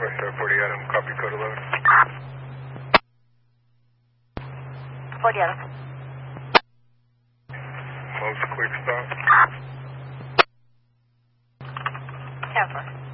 West Side 40 Adam, copy code 11. 40 Adam. Most quick stop. 10-4.